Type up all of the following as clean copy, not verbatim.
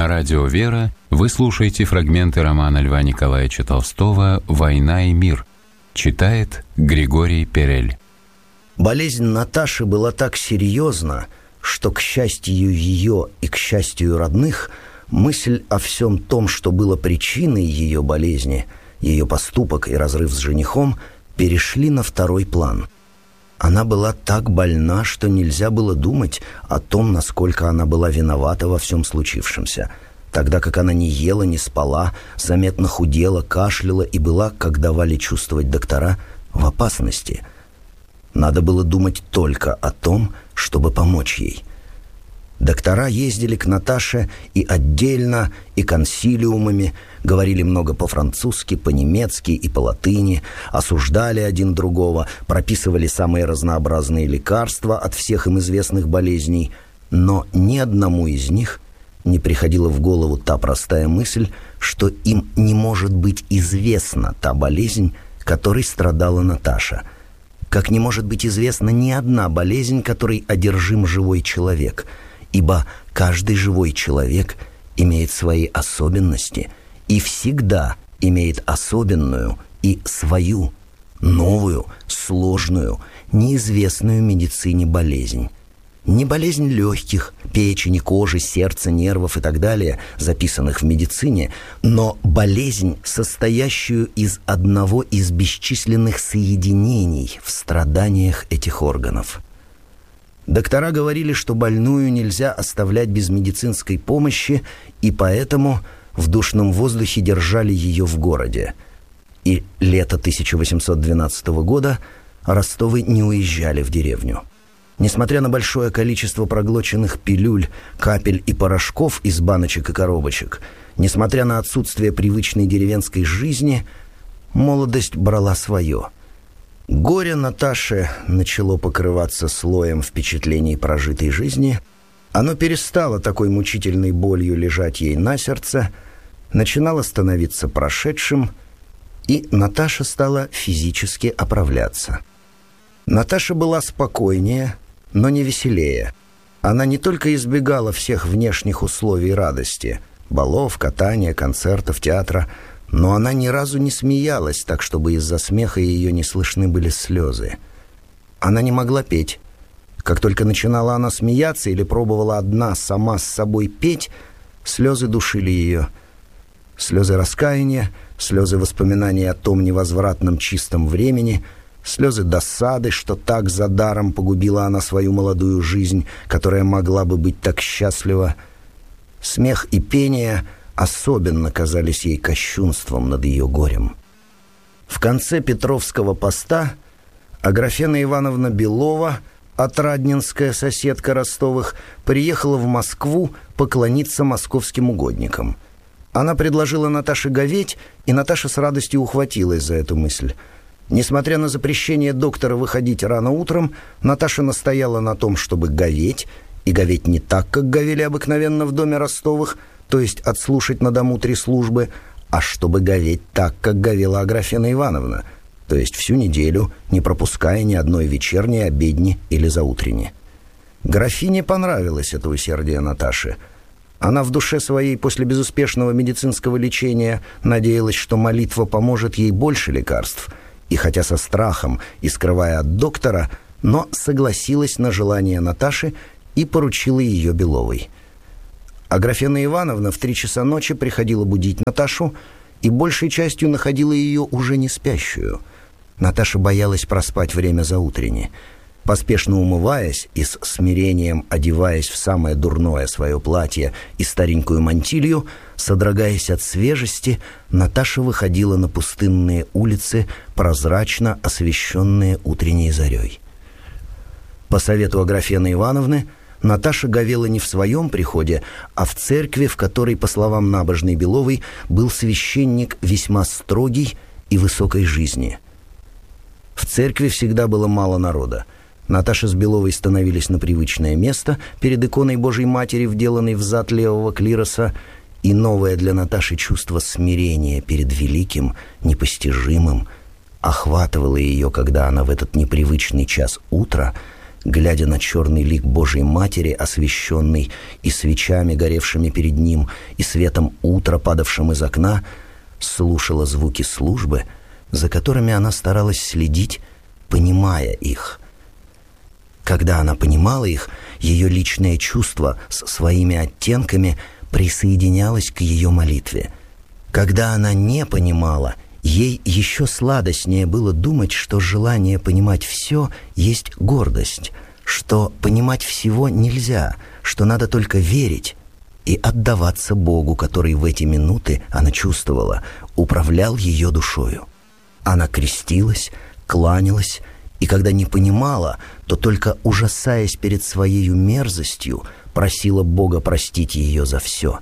На радио «Вера» вы слушаете фрагменты романа Льва Николаевича Толстого «Война и мир». Читает Григорий Перель. Болезнь Наташи была так серьезна, что, к счастью ее и к счастью родных, мысль о всем том, что было причиной ее болезни, ее поступок и разрыв с женихом, перешли на второй план. Она была так больна, что нельзя было думать о том, насколько она была виновата во всем случившемся, тогда как она не ела, не спала, заметно худела, кашляла и была, как давали чувствовать доктора, в опасности. Надо было думать только о том, чтобы помочь ей. Доктора ездили к Наташе и отдельно, и консилиумами, говорили много по-французски, по-немецки и по-латыни, осуждали один другого, прописывали самые разнообразные лекарства от всех им известных болезней, но ни одному из них не приходила в голову та простая мысль, что им не может быть известна та болезнь, которой страдала Наташа, как не может быть известна ни одна болезнь, которой одержим живой человек, ибо каждый живой человек имеет свои особенности и всегда имеет особенную и свою, новую, сложную, неизвестную медицине болезнь. Не болезнь легких, печени, кожи, сердца, нервов и так далее, записанных в медицине, но болезнь, состоящую из одного из бесчисленных соединений в страданиях этих органов. Доктора говорили, что больную нельзя оставлять без медицинской помощи, и поэтому в душном воздухе держали ее в городе. И лето 1812 года Ростовы не уезжали в деревню. Несмотря на большое количество проглоченных пилюль, капель и порошков из баночек и коробочек, несмотря на отсутствие привычной деревенской жизни, молодость брала свое. Горе Наташи начало покрываться слоем впечатлений прожитой жизни. Оно перестало такой мучительной болью лежать ей на сердце, начинало становиться прошедшим, и Наташа стала физически оправляться. Наташа была спокойнее, но не веселее. Она не только избегала всех внешних условий радости – балов, катания, концертов, театра – но она ни разу не смеялась, так чтобы из-за смеха ее не слышны были слезы. Она не могла петь. Как только начинала она смеяться или пробовала одна сама с собой петь, слезы душили ее. Слезы раскаяния, слезы воспоминаний о том невозвратном чистом времени, слезы досады, что так за даром погубила она свою молодую жизнь, которая могла бы быть так счастлива. Смех и пение особенно казались ей кощунством над ее горем. В конце Петровского поста Аграфена Ивановна Белова, отрадненская соседка Ростовых, приехала в Москву поклониться московским угодникам. Она предложила Наташе говеть, и Наташа с радостью ухватилась за эту мысль. Несмотря на запрещение доктора выходить рано утром, Наташа настояла на том, чтобы говеть, и говеть не так, как говели обыкновенно в доме Ростовых, то есть отслушать на дому 3 службы, а чтобы говеть так, как говела Аграфена Ивановна, то есть всю неделю, не пропуская ни одной вечерней, обедни или заутренни. Графине понравилось это усердие Наташи. Она в душе своей после безуспешного медицинского лечения надеялась, что молитва поможет ей больше лекарств, и хотя со страхом и скрывая от доктора, но согласилась на желание Наташи и поручила ее Беловой. Аграфена Ивановна в 3 часа ночи приходила будить Наташу и большей частью находила ее уже не спящую. Наташа боялась проспать время заутренни. Поспешно умываясь и с смирением одеваясь в самое дурное свое платье и старенькую мантилью, содрогаясь от свежести, Наташа выходила на пустынные улицы, прозрачно освещенные утренней зарей. По совету Аграфены Ивановны, Наташа говела не в своем приходе, а в церкви, в которой, по словам набожной Беловой, был священник весьма строгий и высокой жизни. В церкви всегда было мало народа. Наташа с Беловой становились на привычное место перед иконой Божьей Матери, вделанной в зад левого клироса, и новое для Наташи чувство смирения перед великим, непостижимым охватывало ее, когда она в этот непривычный час утра глядя на черный лик Божьей Матери, освещенный и свечами, горевшими перед ним, и светом утра, падавшим из окна, слушала звуки службы, за которыми она старалась следить, понимая их. Когда она понимала их, ее личное чувство с своими оттенками присоединялось к ее молитве. Когда она не понимала, ей еще сладостнее было думать, что желание понимать все есть гордость, что понимать всего нельзя, что надо только верить и отдаваться Богу, который в эти минуты, она чувствовала, управлял ее душою. Она крестилась, кланялась, и когда не понимала, то только ужасаясь перед своей мерзостью, просила Бога простить ее за все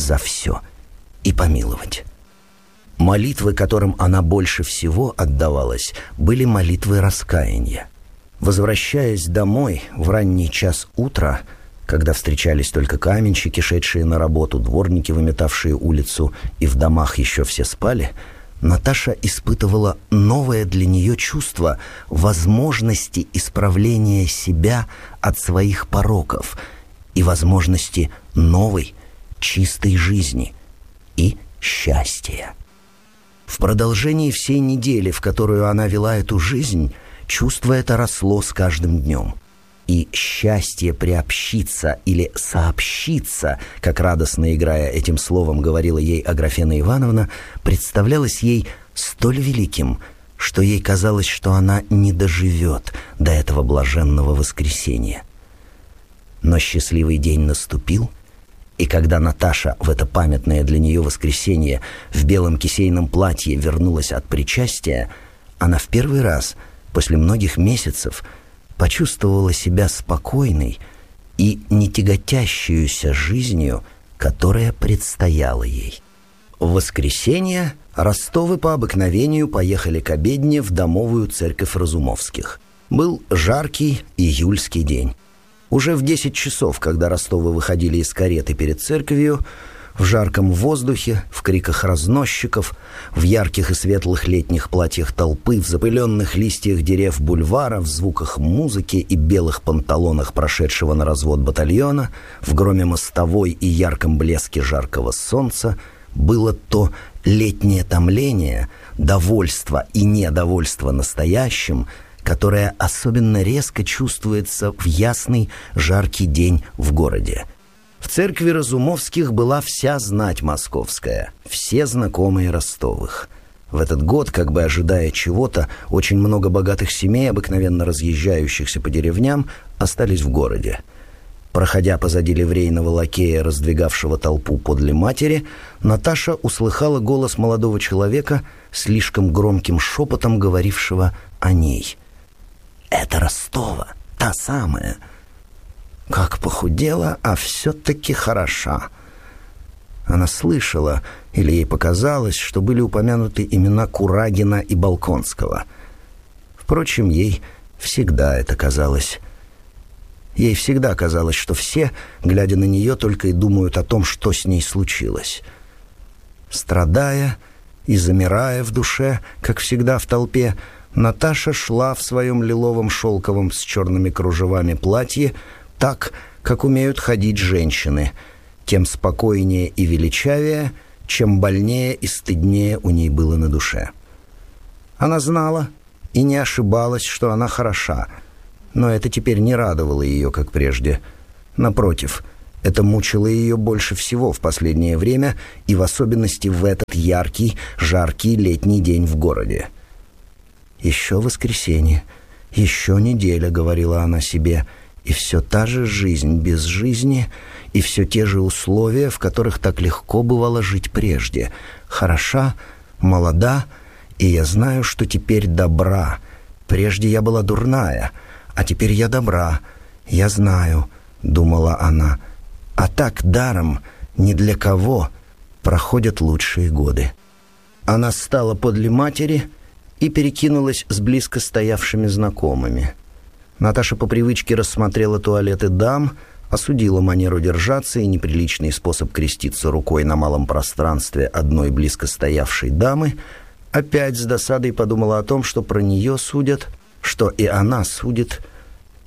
и помиловать. Молитвы, которым она больше всего отдавалась, были молитвы раскаяния. Возвращаясь домой в ранний час утра, когда встречались только каменщики, шедшие на работу, дворники, выметавшие улицу, и в домах еще все спали, Наташа испытывала новое для нее чувство возможности исправления себя от своих пороков и возможности новой, чистой жизни и счастья. В продолжении всей недели, в которую она вела эту жизнь, чувство это росло с каждым днем. И счастье приобщиться или сообщиться, как радостно играя этим словом говорила ей Аграфена Ивановна, представлялось ей столь великим, что ей казалось, что она не доживет до этого блаженного воскресения. Но счастливый день наступил, и когда Наташа в это памятное для нее воскресенье в белом кисейном платье вернулась от причастия, она в первый раз после многих месяцев почувствовала себя спокойной и не тяготящуюся жизнью, которая предстояла ей. В воскресенье Ростовы по обыкновению поехали к обедне в домовую церковь Разумовских. Был жаркий июльский день. Уже в 10 часов, когда Ростовы выходили из кареты перед церковью, в жарком воздухе, в криках разносчиков, в ярких и светлых летних платьях толпы, в запыленных листьях дерев бульвара, в звуках музыки и белых панталонах прошедшего на развод батальона, в громе мостовой и ярком блеске жаркого солнца, было то летнее томление, довольство и недовольство настоящим, которое особенно резко чувствуется в ясный жаркий день в городе. В церкви Разумовских была вся знать московская, все знакомые Ростовых. В этот год, как бы ожидая чего-то, очень много богатых семей, обыкновенно разъезжающихся по деревням, остались в городе. Проходя позади ливрейного лакея, раздвигавшего толпу подле матери, Наташа услыхала голос молодого человека, слишком громким шепотом говорившего о ней. «Это Ростова, та самая. Как похудела, а все-таки хороша». Она слышала, или ей показалось, что были упомянуты имена Курагина и Балконского. Впрочем, ей всегда это казалось. Ей всегда казалось, что все, глядя на нее, только и думают о том, что с ней случилось. Страдая и замирая в душе, как всегда в толпе, Наташа шла в своем лиловом шелковом с черными кружевами платье так, как умеют ходить женщины, тем спокойнее и величавее, чем больнее и стыднее у ней было на душе. Она знала и не ошибалась, что она хороша, но это теперь не радовало ее, как прежде. Напротив, это мучило ее больше всего в последнее время, и в особенности в этот яркий, жаркий летний день в городе. «Еще воскресенье, еще неделя», — говорила она себе, — «и все та же жизнь без жизни, и все те же условия, в которых так легко бывало жить прежде. Хороша, молода, и я знаю, что теперь добра. Прежде я была дурная, а теперь я добра. Я знаю», — думала она, — «а так даром ни для кого проходят лучшие годы». Она стала подле матери и перекинулась с близко стоявшими знакомыми. Наташа по привычке рассмотрела туалеты дам, осудила манеру держаться и неприличный способ креститься рукой на малом пространстве одной близко стоявшей дамы, опять с досадой подумала о том, что про нее судят, что и она судит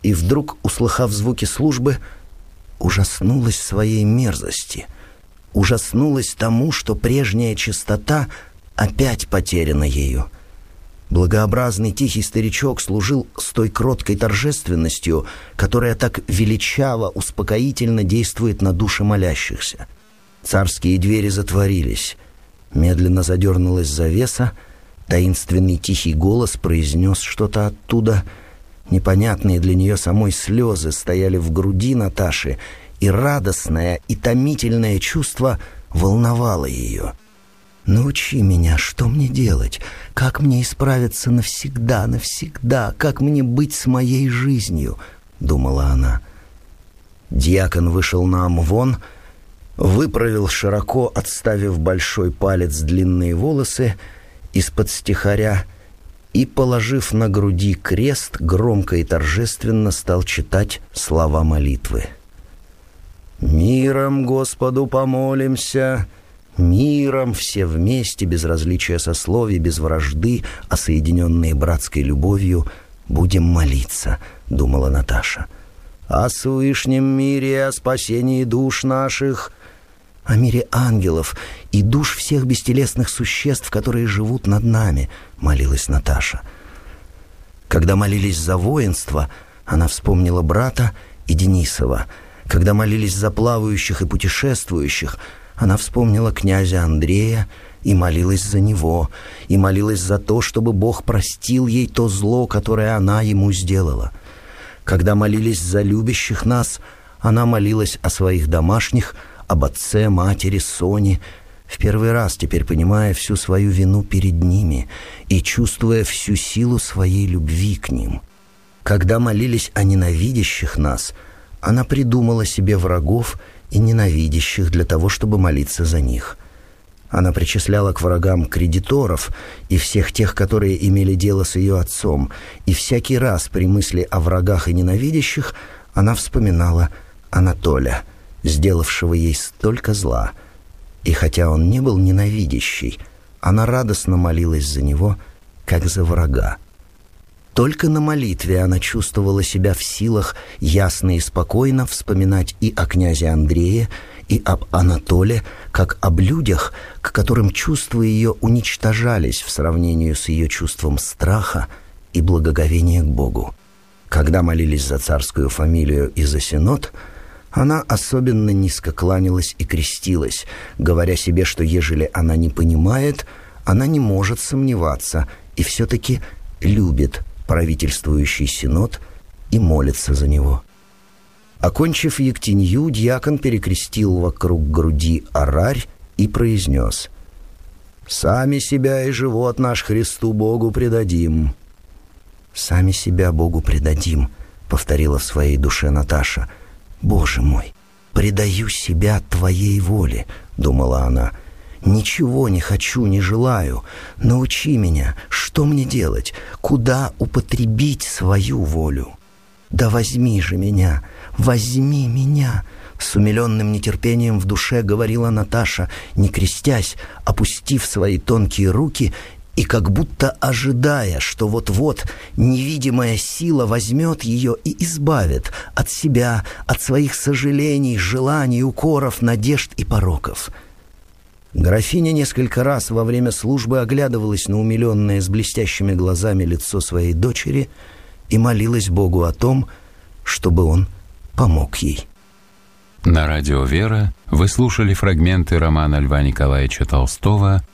и вдруг, услыхав звуки службы, ужаснулась своей мерзости, ужаснулась тому, что прежняя чистота опять потеряна ею. Благообразный тихий старичок служил с той кроткой торжественностью, которая так величаво, успокоительно действует на души молящихся. Царские двери затворились. Медленно задернулась завеса, таинственный тихий голос произнес что-то оттуда. Непонятные для нее самой слезы стояли в груди Наташи, и радостное и томительное чувство волновало ее. «Научи меня, что мне делать, как мне исправиться навсегда, навсегда, как мне быть с моей жизнью», — думала она. Дьякон вышел на амвон, выправил широко, отставив большой палец длинные волосы из-под стихаря и, положив на груди крест, громко и торжественно стал читать слова молитвы. «Миром Господу помолимся, миром все вместе, без различия сословий, без вражды, а соединенные братской любовью, будем молиться», — думала Наташа. «О свышнем мире, о спасении душ наших, о мире ангелов и душ всех бестелесных существ, которые живут над нами», — молилась Наташа. Когда молились за воинство, она вспомнила брата и Денисова. Когда молились за плавающих и путешествующих, она вспомнила князя Андрея и молилась за него, и молилась за то, чтобы Бог простил ей то зло, которое она ему сделала. Когда молились за любящих нас, она молилась о своих домашних, об отце, матери, Соне, в первый раз теперь понимая всю свою вину перед ними и чувствуя всю силу своей любви к ним. Когда молились о ненавидящих нас, она придумала себе врагов и ненавидящих для того, чтобы молиться за них. Она причисляла к врагам кредиторов и всех тех, которые имели дело с ее отцом, и всякий раз при мысли о врагах и ненавидящих она вспоминала Анатоля, сделавшего ей столько зла. И хотя он не был ненавидящий, она радостно молилась за него, как за врага. Только на молитве она чувствовала себя в силах ясно и спокойно вспоминать и о князе Андрее, и об Анатоле, как об людях, к которым чувства ее уничтожались в сравнении с ее чувством страха и благоговения к Богу. Когда молились за царскую фамилию и за синод, она особенно низко кланялась и крестилась, говоря себе, что ежели она не понимает, она не может сомневаться и все-таки любит правительствующий синод и молится за него. Окончив ектенью, дьякон перекрестил вокруг груди орарь и произнес: «Сами себя и живот наш Христу Богу предадим». «Сами себя Богу предадим», — повторила в своей душе Наташа. «Боже мой, предаю себя Твоей воле», — думала она. «Ничего не хочу, не желаю. Научи меня, что мне делать, куда употребить свою волю. Да возьми же меня, возьми меня», — с умиленным нетерпением в душе говорила Наташа, не крестясь, опустив свои тонкие руки и как будто ожидая, что вот-вот невидимая сила возьмет ее и избавит от себя, от своих сожалений, желаний, укоров, надежд и пороков. Графиня несколько раз во время службы оглядывалась на умиленное с блестящими глазами лицо своей дочери и молилась Богу о том, чтобы он помог ей. На радио «Вера» вы слушали фрагменты романа Льва Николаевича Толстого